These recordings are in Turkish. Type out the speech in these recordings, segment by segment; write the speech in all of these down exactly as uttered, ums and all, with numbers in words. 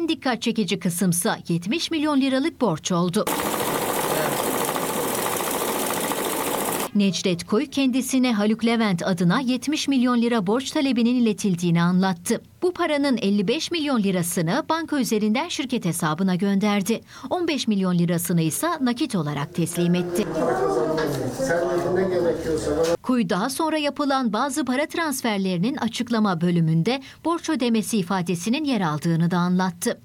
En dikkat çekici kısımsa yetmiş milyon liralık borç oldu. Necdet Kuy kendisine Haluk Levent adına yetmiş milyon lira borç talebinin iletildiğini anlattı. Bu paranın elli beş milyon lirasını banka üzerinden şirket hesabına gönderdi. on beş milyon lirasını ise nakit olarak teslim etti. Kuy daha sonra yapılan bazı para transferlerinin açıklama bölümünde borç ödemesi ifadesinin yer aldığını da anlattı.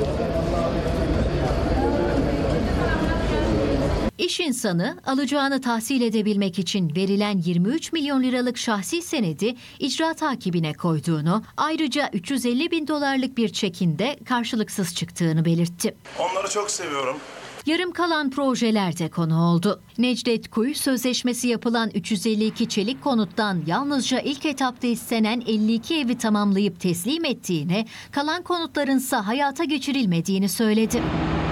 İş insanı alacağını tahsil edebilmek için verilen yirmi üç milyon liralık şahsi senedi icra takibine koyduğunu, ayrıca üç yüz elli bin dolarlık bir çekin de karşılıksız çıktığını belirtti. Onları çok seviyorum. Yarım kalan projeler de konu oldu. Necdet Kuy, sözleşmesi yapılan üç yüz elli iki çelik konuttan yalnızca ilk etapta istenen elli iki evi tamamlayıp teslim ettiğini, kalan konutlarınsa hayata geçirilmediğini söyledi.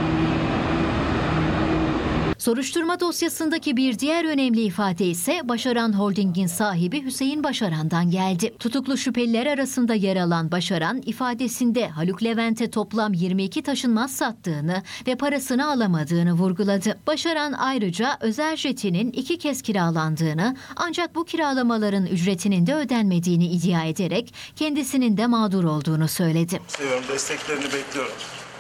Soruşturma dosyasındaki bir diğer önemli ifade ise Başaran Holding'in sahibi Hüseyin Başaran'dan geldi. Tutuklu şüpheliler arasında yer alan Başaran, ifadesinde Haluk Levent'e toplam yirmi iki taşınmaz sattığını ve parasını alamadığını vurguladı. Başaran ayrıca özel jetinin iki kez kiralandığını, ancak bu kiralamaların ücretinin de ödenmediğini iddia ederek kendisinin de mağdur olduğunu söyledi. Seviyorum, desteklerini bekliyorum.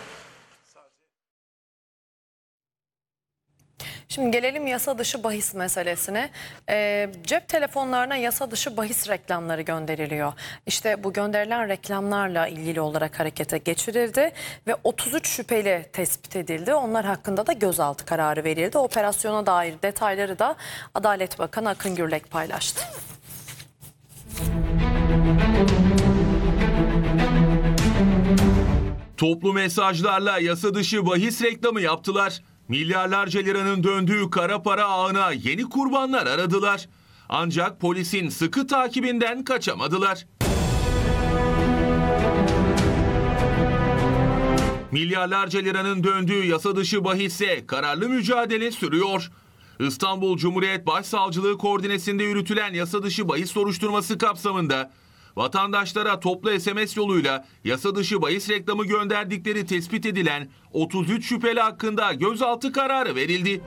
Şimdi gelelim yasa dışı bahis meselesine. E, cep telefonlarına yasa dışı bahis reklamları gönderiliyor. İşte bu gönderilen reklamlarla ilgili olarak harekete geçirildi ve otuz üç şüpheli tespit edildi. Onlar hakkında da gözaltı kararı verildi. Operasyona dair detayları da Adalet Bakanı Akın Gürlek paylaştı. Toplu mesajlarla yasa dışı bahis reklamı yaptılar. Milyarlarca liranın döndüğü kara para ağına yeni kurbanlar aradılar. Ancak polisin sıkı takibinden kaçamadılar. Milyarlarca liranın döndüğü yasa dışı bahisse kararlı mücadele sürüyor. İstanbul Cumhuriyet Başsavcılığı koordinesinde yürütülen yasa dışı bahis soruşturması kapsamında vatandaşlara toplu S M S yoluyla yasa dışı bahis reklamı gönderdikleri tespit edilen otuz üç şüpheli hakkında gözaltı kararı verildi.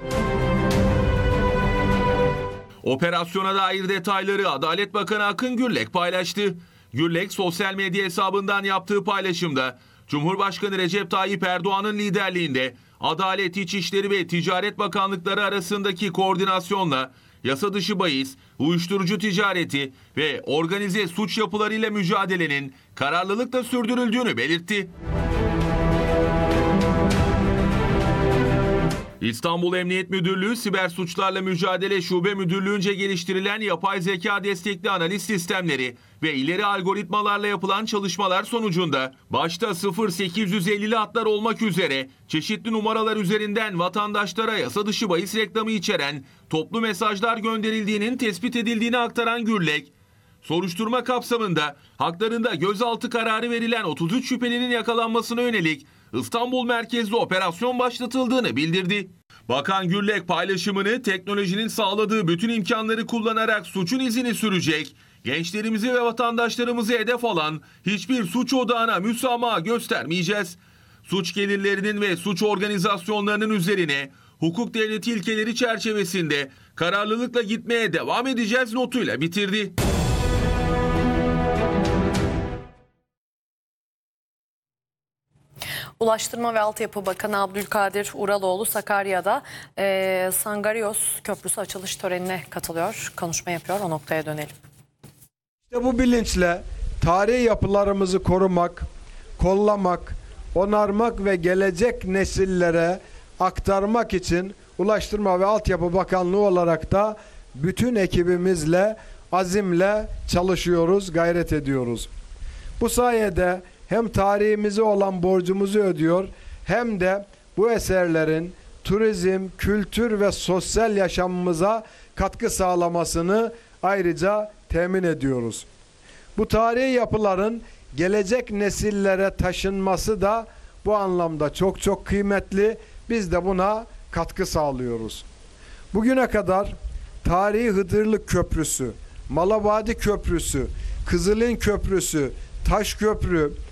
Operasyona dair detayları Adalet Bakanı Akın Gürlek paylaştı. Gürlek sosyal medya hesabından yaptığı paylaşımda Cumhurbaşkanı Recep Tayyip Erdoğan'ın liderliğinde Adalet, İçişleri ve Ticaret Bakanlıkları arasındaki koordinasyonla yasa dışı bahis, uyuşturucu ticareti ve organize suç yapılarıyla mücadelenin kararlılıkla sürdürüldüğünü belirtti. İstanbul Emniyet Müdürlüğü Siber Suçlarla Mücadele Şube Müdürlüğü'nce geliştirilen yapay zeka destekli analiz sistemleri ve ileri algoritmalarla yapılan çalışmalar sonucunda başta sıfır sekiz yüz ellili hatlar olmak üzere çeşitli numaralar üzerinden vatandaşlara yasa dışı bahis reklamı içeren toplu mesajlar gönderildiğinin tespit edildiğini aktaran Gürlek, soruşturma kapsamında haklarında gözaltı kararı verilen otuz üç şüphelinin yakalanmasına yönelik İstanbul merkezli operasyon başlatıldığını bildirdi. Bakan Gürlek paylaşımını teknolojinin sağladığı bütün imkanları kullanarak suçun izini sürecek, gençlerimizi ve vatandaşlarımızı hedef alan hiçbir suç odağına müsamaha göstermeyeceğiz. Suç gelirlerinin ve suç organizasyonlarının üzerine hukuk devleti ilkeleri çerçevesinde kararlılıkla gitmeye devam edeceğiz notuyla bitirdi. Ulaştırma ve Altyapı Bakanı Abdülkadir Uraloğlu Sakarya'da e, Sangarios Köprüsü açılış törenine katılıyor. Konuşma yapıyor. O noktaya dönelim. İşte bu bilinçle tarihi yapılarımızı korumak, kollamak, onarmak ve gelecek nesillere aktarmak için Ulaştırma ve Altyapı Bakanlığı olarak da bütün ekibimizle, azimle çalışıyoruz, gayret ediyoruz. Bu sayede hem tarihimize olan borcumuzu ödüyor, hem de bu eserlerin turizm, kültür ve sosyal yaşamımıza katkı sağlamasını ayrıca temin ediyoruz. Bu tarihi yapıların gelecek nesillere taşınması da bu anlamda çok çok kıymetli. Biz de buna katkı sağlıyoruz. Bugüne kadar tarihi Hıdırlık Köprüsü, Malabadi Köprüsü, Kızılin Köprüsü, Taş Köprü,